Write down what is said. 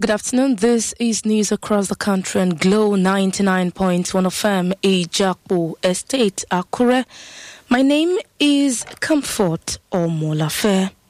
Good afternoon. This is news across the country on Glow 99.1 FM, Ejakpo Estate, Akure. My name is Comfort Omolafe.